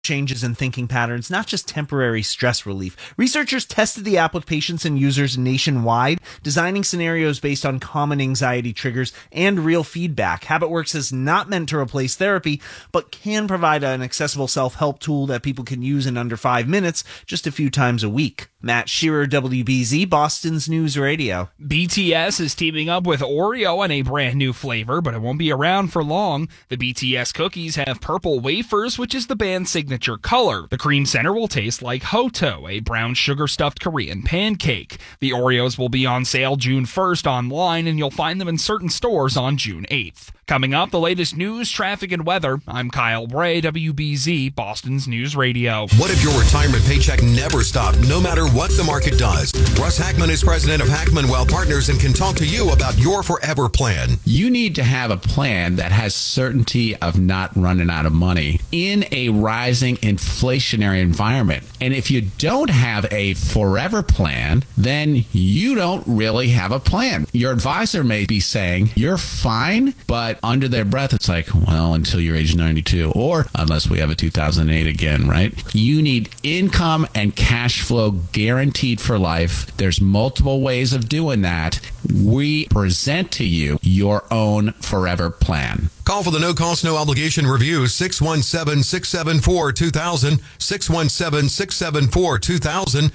changes in thinking patterns, not just temporary stress relief. Researchers tested the app with patients and users nationwide, designing scenarios based on common anxiety triggers and real feedback. HabitWorks is not meant to replace therapy, but can provide an accessible self-help tool that people can use in under 5 minutes, just a few times a week. Matt Shearer, WBZ, Boston's News Radio. BTS is teaming up with Oreo on a brand new flavor, but it won't be around for long. The BTS cookies have purple wafers, which is the band's signature color. The cream center will taste like Hoto, a brown sugar-stuffed Korean pancake. The Oreos will be on sale June 1st online, and you'll find them in certain stores on June 8th. Coming up, the latest news, traffic, and weather. I'm Kyle Bray, WBZ, Boston's News Radio. What if your retirement paycheck never stopped, no matter what the market does? Russ Hackman is president of Hackman Wealth Partners and can talk to you about your forever plan. You need to have a plan that has certainty of not running out of money in a rising inflationary environment. And if you don't have a forever plan, then you don't really have a plan. Your advisor may be saying, you're fine, but under their breath, it's like, well, until you're age 92, or unless we have a 2008 again, right? You need income and cash flow guaranteed for life. There's multiple ways of doing that. We present to you your own forever plan. Call for the no-cost, no-obligation review, 617-674-2000, 617-674-2000,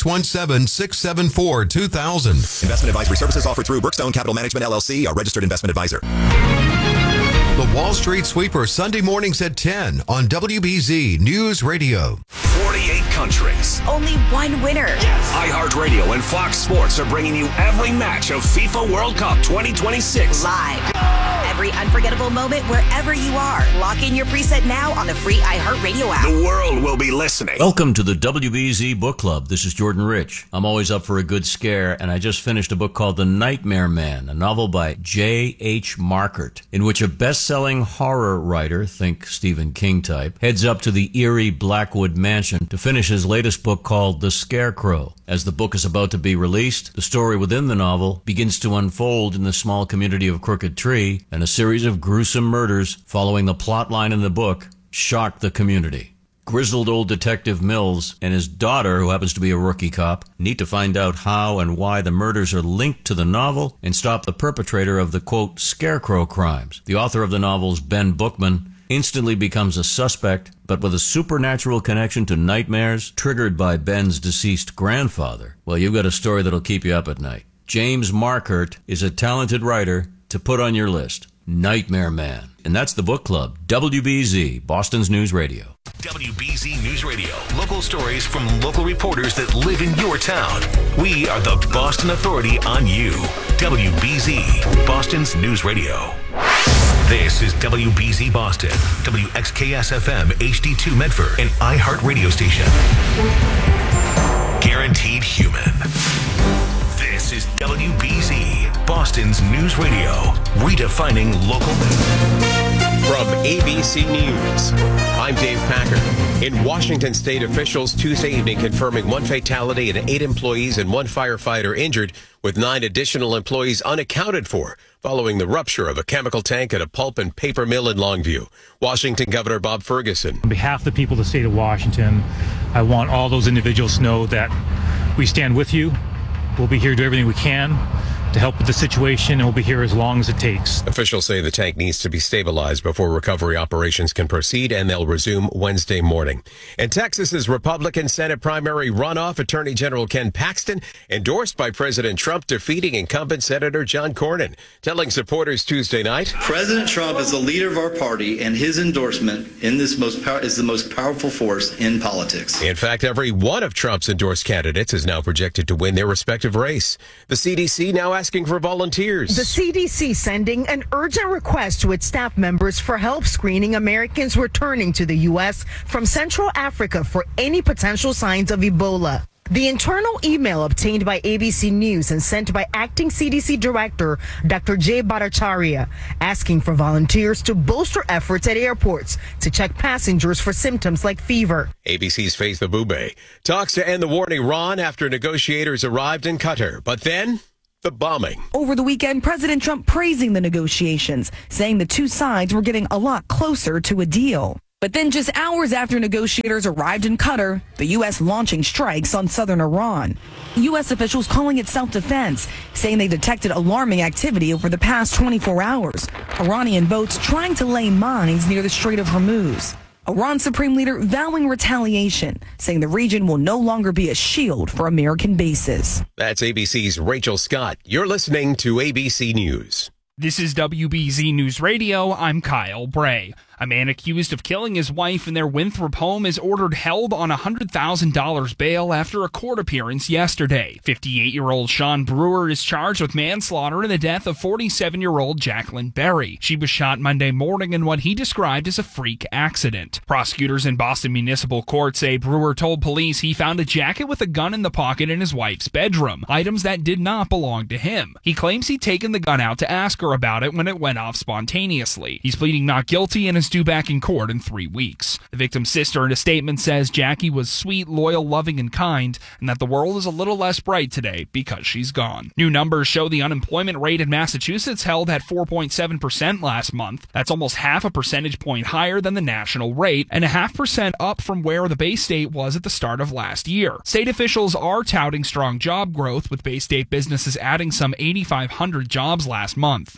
617-674-2000. Investment advisory services offered through Brookstone Capital Management, LLC, a registered investment advisor. The Wall Street Sweeper, Sunday mornings at 10 on WBZ News Radio. 48 countries. Only one winner. Yes. iHeartRadio and Fox Sports are bringing you every match of FIFA World Cup 2026. Live. Every unforgettable moment wherever you are. Lock in your preset now on the free iHeartRadio app. The world will be listening. Welcome to the WBZ Book Club. This is Jordan Rich. I'm always up for a good scare, and I just finished a book called The Nightmare Man, a novel by J.H. Markert, in which a best-selling horror writer, think Stephen King type, heads up to the eerie Blackwood mansion to finish his latest book called The Scarecrow. As the book is about to be released, the story within the novel begins to unfold in the small community of Crooked Tree, and a series of gruesome murders following the plot line in the book shocked the community. Grizzled old Detective Mills and his daughter, who happens to be a rookie cop, need to find out how and why the murders are linked to the novel and stop the perpetrator of the, quote, Scarecrow crimes. The author of the novels, Ben Bookman, instantly becomes a suspect, but with a supernatural connection to nightmares triggered by Ben's deceased grandfather. Well, you've got a story that'll keep you up at night. James Markert is a talented writer to put on your list. Nightmare Man. And that's the book club. WBZ, Boston's News Radio. WBZ News Radio. Local stories from local reporters that live in your town. We are the Boston Authority on you. WBZ, Boston's News Radio. This is WBZ Boston, WXKS-FM, HD2 Medford, and iHeart Radio Station. Guaranteed human. This is WBZ, Boston's News Radio, redefining local news. From ABC News, I'm Dave Packer. In Washington, state officials Tuesday evening confirming one fatality and 8 employees and 1 firefighter injured, with 9 additional employees unaccounted for following the rupture of a chemical tank at a pulp and paper mill in Longview. Washington Governor Bob Ferguson. On behalf of the people of the state of Washington, I want all those individuals to know that we stand with you. We'll be here to do everything we can to help with the situation, and we'll be here as long as it takes. Officials say the tank needs to be stabilized before recovery operations can proceed, and they'll resume Wednesday morning. In Texas's Republican Senate primary runoff, Attorney General Ken Paxton, endorsed by President Trump, defeating incumbent Senator John Cornyn, telling supporters Tuesday night, President Trump is the leader of our party, and his endorsement in this is the most powerful force in politics. In fact, every one of Trump's endorsed candidates is now projected to win their respective race. The CDC now asking for volunteers. The CDC sending an urgent request to its staff members for help screening Americans returning to the U.S. from Central Africa for any potential signs of Ebola. The internal email obtained by ABC News and sent by acting CDC Director Dr. Jay Bhattacharya, asking for volunteers to bolster efforts at airports to check passengers for symptoms like fever. ABC's Faith Abube talks to end the war in Iran after negotiators arrived in Qatar. But then, the bombing. Over the weekend, President Trump praising the negotiations, saying the two sides were getting a lot closer to a deal. But then just hours after negotiators arrived in Qatar, the U.S. launching strikes on southern Iran. U.S. officials calling it self-defense, saying they detected alarming activity over the past 24 hours. Iranian boats trying to lay mines near the Strait of Hormuz. Iran Supreme Leader vowing retaliation, saying the region will no longer be a shield for American bases. That's ABC's Rachel Scott. You're listening to ABC News. This is WBZ News Radio. I'm Kyle Bray. A man accused of killing his wife in their Winthrop home is ordered held on $100,000 bail after a court appearance yesterday. 58-year-old Sean Brewer is charged with manslaughter in the death of 47-year-old Jacqueline Berry. She was shot Monday morning in what he described as a freak accident. Prosecutors in Boston Municipal Court say Brewer told police he found a jacket with a gun in the pocket in his wife's bedroom, items that did not belong to him. He claims he'd taken the gun out to ask her about it when it went off spontaneously. He's pleading not guilty and is due back in court in 3 weeks. The victim's sister in a statement says Jackie was sweet, loyal, loving, and kind, and that the world is a little less bright today because she's gone. New numbers show the unemployment rate in Massachusetts held at 4.7% last month. That's almost half a percentage point higher than the national rate, and 0.5% up from where the Bay State was at the start of last year. State officials are touting strong job growth, with Bay State businesses adding some 8,500 jobs last month.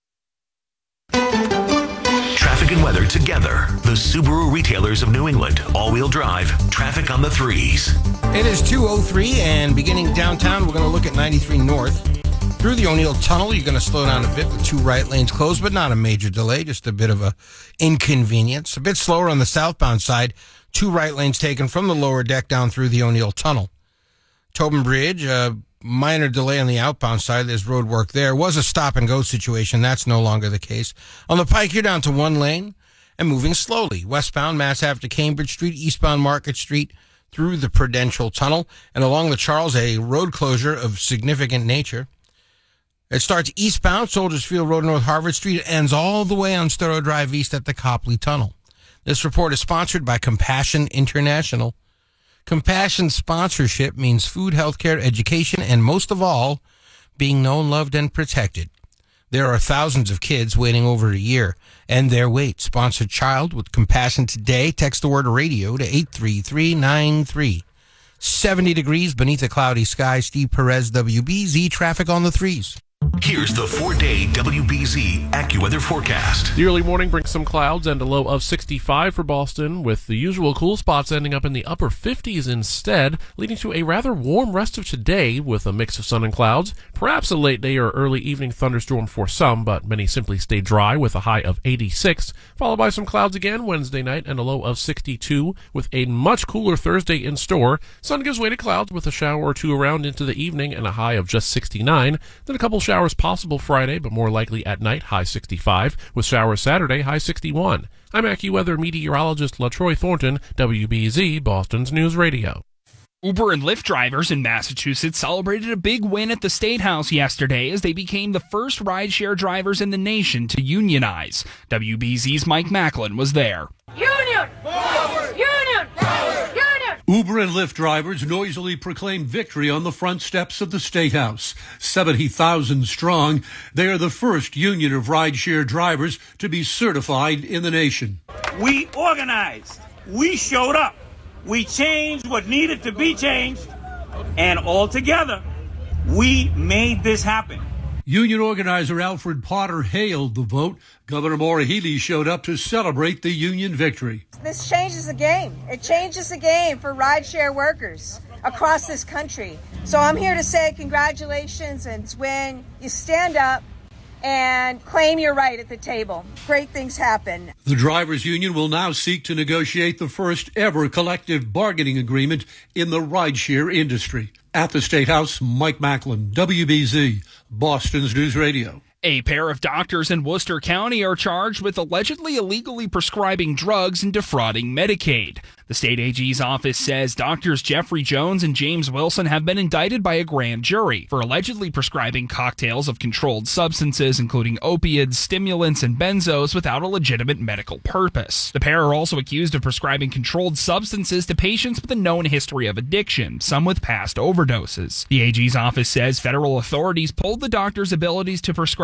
Traffic and weather together. The Subaru retailers of New England. All-wheel drive. Traffic on the 3s. It is 2:03, and beginning downtown, we're going to look at 93 North. Through the O'Neill Tunnel, you're going to slow down a bit with 2 right lanes closed, but not a major delay, just a bit of a inconvenience. A bit slower on the southbound side. 2 right lanes taken from the lower deck down through the O'Neill Tunnel. Tobin Bridge, minor delay on the outbound side. There's road work there. Was a stop-and-go situation. That's no longer the case. On the Pike, you're down to 1 lane and moving slowly. Westbound, Mass Ave to Cambridge Street, eastbound Market Street through the Prudential Tunnel, and along the Charles, a road closure of significant nature. It starts eastbound, Soldiers Field Road, North Harvard Street. It ends all the way on Storrow Drive East at the Copley Tunnel. This report is sponsored by Compassion International. Compassion sponsorship means food, healthcare, education, and most of all, being known, loved, and protected. There are thousands of kids waiting over a year, and their wait. Sponsor child with Compassion today. Text the word radio to 83393. 70 degrees beneath a cloudy sky. Steve Perez, WBZ, traffic on the 3s. Here's the 4-day WBZ AccuWeather forecast. The early morning brings some clouds and a low of 65 for Boston, with the usual cool spots ending up in the upper 50s instead, leading to a rather warm rest of today with a mix of sun and clouds. Perhaps a late day or early evening thunderstorm for some, but many simply stay dry with a high of 86, followed by some clouds again Wednesday night and a low of 62, with a much cooler Thursday in store. Sun gives way to clouds with a shower or two around into the evening and a high of just 69, then a couple showers possible Friday, but more likely at night, high 65, with showers Saturday, high 61. I'm AccuWeather meteorologist LaTroy Thornton, WBZ, Boston's News Radio. Uber and Lyft drivers in Massachusetts celebrated a big win at the State House yesterday as they became the first rideshare drivers in the nation to unionize. WBZ's Mike Macklin was there. Union! Forward! Union! Forward! Union! Uber and Lyft drivers noisily proclaimed victory on the front steps of the State House. 70,000 strong, they are the first union of rideshare drivers to be certified in the nation. We organized. We showed up. We changed what needed to be changed. And all together, we made this happen. Union organizer Alfred Potter hailed the vote. Governor Maura Healey showed up to celebrate the union victory. This changes the game. It changes the game for rideshare workers across this country. So I'm here to say congratulations, and it's when you stand up and claim your right at the table. Great things happen. The drivers' union will now seek to negotiate the first ever collective bargaining agreement in the rideshare industry. At the State House, Mike Macklin, WBZ, Boston's News Radio. A pair of doctors in Worcester County are charged with allegedly illegally prescribing drugs and defrauding Medicaid. The state AG's office says doctors Jeffrey Jones and James Wilson have been indicted by a grand jury for allegedly prescribing cocktails of controlled substances, including opiates, stimulants, and benzos, without a legitimate medical purpose. The pair are also accused of prescribing controlled substances to patients with a known history of addiction, some with past overdoses. The AG's office says federal authorities pulled the doctors' abilities to prescribe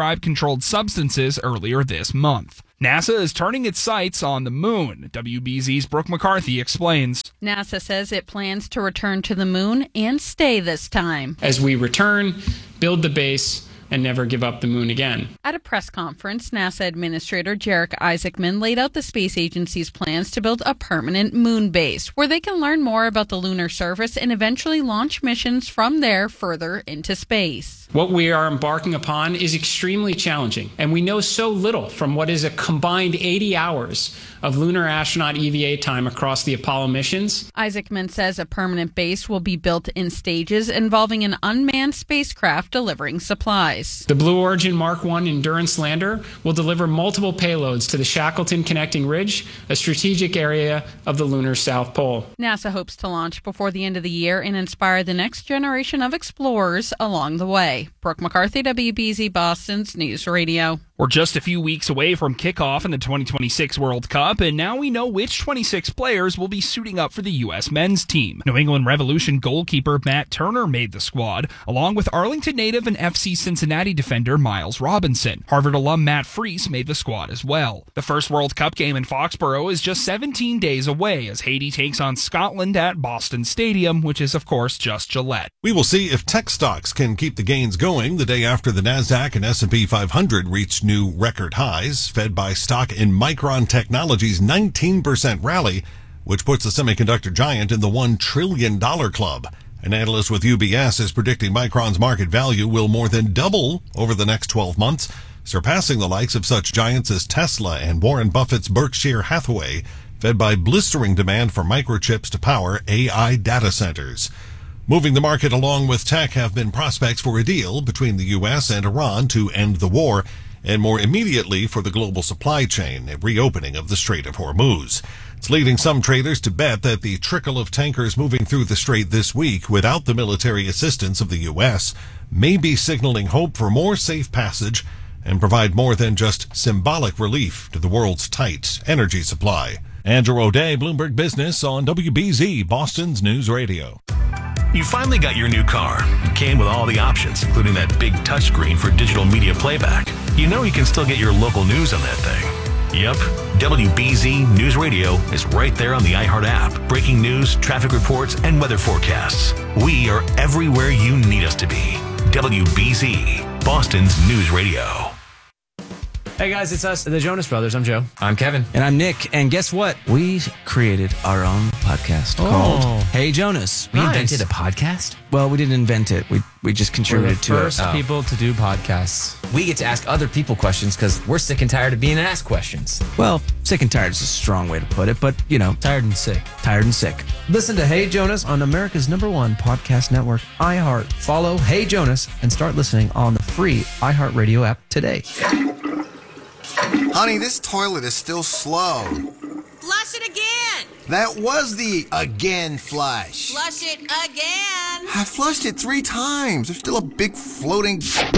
prescribed controlled substances earlier this month. NASA is turning its sights on the moon. WBZ's Brooke McCarthy explains. NASA says it plans to return to the moon and stay this time. As we return, build the base, and never give up the moon again. At a press conference, NASA Administrator Jarek Isaacman laid out the space agency's plans to build a permanent moon base where they can learn more about the lunar surface and eventually launch missions from there further into space. What we are embarking upon is extremely challenging, and we know so little from what is a combined 80 hours of lunar astronaut EVA time across the Apollo missions. Isaacman says a permanent base will be built in stages involving an unmanned spacecraft delivering supplies. The Blue Origin Mark I Endurance lander will deliver multiple payloads to the Shackleton Connecting Ridge, a strategic area of the lunar South Pole. NASA hopes to launch before the end of the year and inspire the next generation of explorers along the way. Brooke McCarthy, WBZ Boston's News Radio. We're just a few weeks away from kickoff in the 2026 World Cup, and now we know which 26 players will be suiting up for the U.S. men's team. New England Revolution goalkeeper Matt Turner made the squad, along with Arlington native and FC Cincinnati defender Miles Robinson. Harvard alum Matt Freese made the squad as well. The first World Cup game in Foxborough is just 17 days away as Haiti takes on Scotland at Boston Stadium, which is, of course, just Gillette. We will see if tech stocks can keep the gains going the day after the NASDAQ and S&P 500 reached new record highs, fed by stock in Micron Technology's 19% rally, which puts the semiconductor giant in the $1 trillion club. An analyst with UBS is predicting Micron's market value will more than double over the next 12 months, surpassing the likes of such giants as Tesla and Warren Buffett's Berkshire Hathaway, fed by blistering demand for microchips to power AI data centers. Moving the market along with tech have been prospects for a deal between the U.S. and Iran to end the war, and more immediately for the global supply chain, a reopening of the Strait of Hormuz. It's leading some traders to bet that the trickle of tankers moving through the strait this week without the military assistance of the U.S. may be signaling hope for more safe passage and provide more than just symbolic relief to the world's tight energy supply. Andrew O'Day, Bloomberg Business on WBZ, Boston's News Radio. You finally got your new car. It came with all the options, including that big touchscreen for digital media playback. You know you can still get your local news on that thing. Yep, WBZ News Radio is right there on the iHeart app. Breaking news, traffic reports, and weather forecasts. We are everywhere you need us to be. WBZ, Boston's News Radio. Hey guys, it's us, the Jonas Brothers. I'm Joe. I'm Kevin. And I'm Nick. And guess what? We created our own podcast called Hey Jonas. We invented a podcast? Well, we didn't invent it. We just contributed to it. We're the first people to do podcasts. We get to ask other people questions because we're sick and tired of being asked questions. Well, sick and tired is a strong way to put it, but, you know. Tired and sick. Tired and sick. Listen to Hey Jonas on America's #1 podcast network, iHeart. Follow Hey Jonas and start listening on the free iHeartRadio app today. Honey, this toilet is still slow. Flush it again. That was the again flush. Flush it again. I flushed it 3 times. There's still a big floating...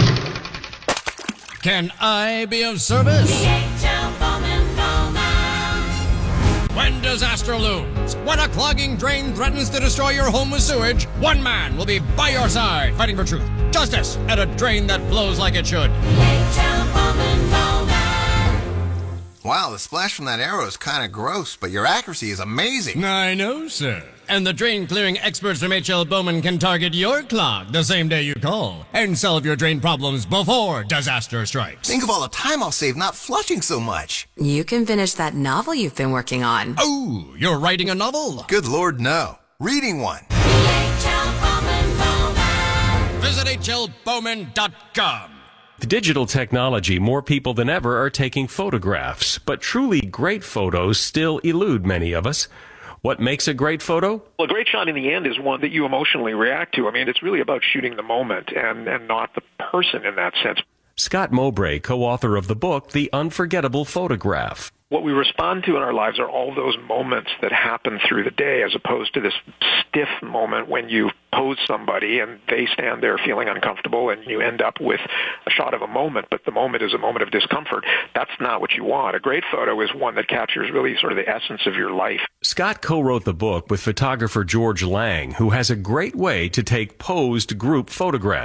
Can I be of service? DHL Bowman Bowman. When disaster looms, when a clogging drain threatens to destroy your home with sewage, one man will be by your side, fighting for truth, justice, and a drain that flows like it should. DHL Bowman Bowman. Wow, the splash from that arrow is kind of gross, but your accuracy is amazing. I know, sir. And the drain-clearing experts from H.L. Bowman can target your clog the same day you call and solve your drain problems before disaster strikes. Think of all the time I'll save not flushing so much. You can finish that novel you've been working on. Oh, you're writing a novel? Good Lord, no. Reading one. DHL Bowman Bowman. Visit hlbowman.com. With digital technology, more people than ever are taking photographs, but truly great photos still elude many of us. What makes a great photo? Well, a great shot in the end is one that you emotionally react to. I mean, it's really about shooting the moment and not the person in that sense. Scott Mowbray, co-author of the book, The Unforgettable Photograph. What we respond to in our lives are all those moments that happen through the day, as opposed to this stiff moment when you pose somebody and they stand there feeling uncomfortable and you end up with a shot of a moment, but the moment is a moment of discomfort. That's not what you want. A great photo is one that captures really sort of the essence of your life. Scott co-wrote the book with photographer George Lang, who has a great way to take posed group photographs.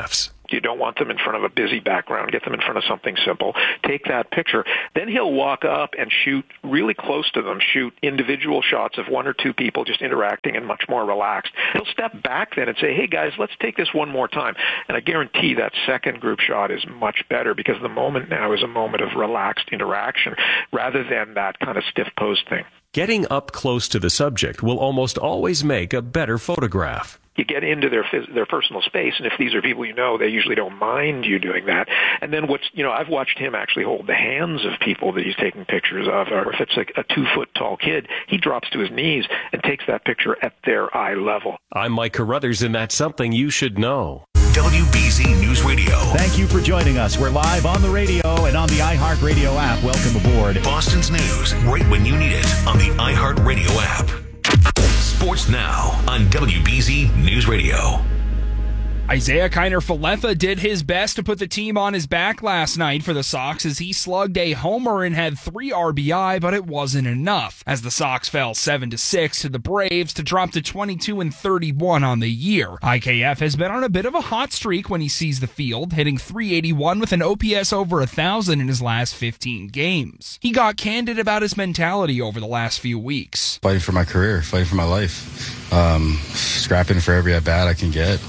You don't want them in front of a busy background. Get them in front of something simple. Take that picture. Then he'll walk up and shoot really close to them, shoot individual shots of one or two people just interacting and much more relaxed. He'll step back then and say, hey, guys, let's take this one more time. And I guarantee that second group shot is much better because the moment now is a moment of relaxed interaction rather than that kind of stiff pose thing. Getting up close to the subject will almost always make a better photograph. You get into their personal space, and if these are people you know, they usually don't mind you doing that. And then I've watched him actually hold the hands of people that he's taking pictures of, or if it's like a 2-foot-tall kid, he drops to his knees and takes that picture at their eye level. I'm Mike Carruthers, and that's something you should know. WBZ News Radio. Thank you for joining us. We're live on the radio and on the iHeartRadio app. Welcome aboard. Boston's news, right when you need it, on the iHeartRadio app. Sports Now on WBZ News Radio. Isaiah Kiner-Falefa did his best to put the team on his back last night for the Sox as he slugged a homer and had 3 RBI, but it wasn't enough as the Sox fell 7-6 to the Braves to drop to 22-31 on the year. IKF has been on a bit of a hot streak when he sees the field, hitting .381 with an OPS over 1,000 in his last 15 games. He got candid about his mentality over the last few weeks. Fighting for my career, fighting for my life, scrapping for every at-bat I can get.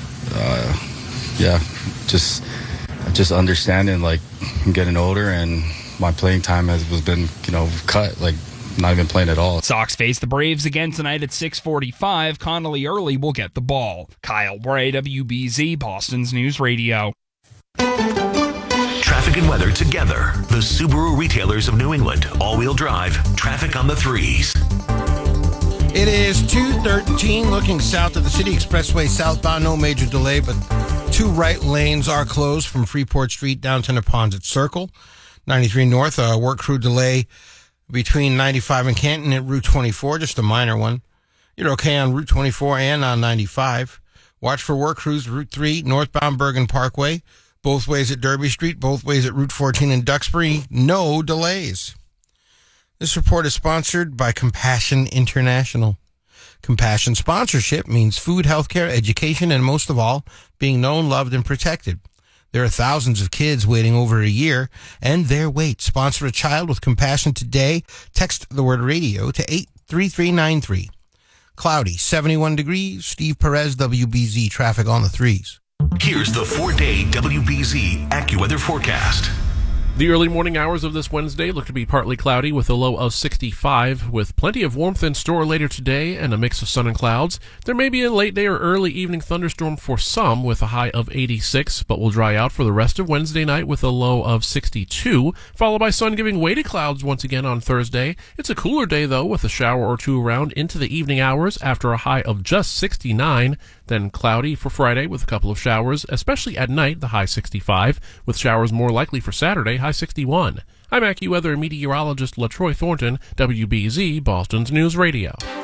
Just understanding, like, I'm getting older and my playing time has been, cut, like, not even playing at all. Sox face the Braves again tonight at 6:45. Connolly Early will get the ball. Kyle Bray, WBZ, Boston's News Radio. Traffic and weather together. The Subaru retailers of New England. All-wheel drive. Traffic on the 3s. It is 2:13 looking south of the City Expressway southbound. No major delay, but 2 right lanes are closed from Freeport Street down to Neponset Circle. 93 north, a work crew delay between 95 and Canton at Route 24, just a minor one. You're okay on Route 24 and on 95. Watch for work crews Route 3, northbound Bergen Parkway, both ways at Derby Street, both ways at Route 14 in Duxbury. No delays. This report is sponsored by Compassion International. Compassion sponsorship means food, healthcare, education, and most of all, being known, loved, and protected. There are thousands of kids waiting over a year, and their wait. Sponsor a child with Compassion today. Text the word radio to 83393. Cloudy, 71 degrees. Steve Perez, WBZ, traffic on the 3s. Here's the 4-day WBZ AccuWeather forecast. The early morning hours of this Wednesday look to be partly cloudy with a low of 65, with plenty of warmth in store later today and a mix of sun and clouds. There may be a late day or early evening thunderstorm for some with a high of 86, but will dry out for the rest of Wednesday night with a low of 62, followed by sun giving way to clouds once again on Thursday. It's a cooler day, though, with a shower or two around into the evening hours after a high of just 69. Then cloudy for Friday with a couple of showers, especially at night, the high 65, with showers more likely for Saturday, high 61. I'm AccuWeather meteorologist LaTroy Thornton, WBZ, Boston's News Radio.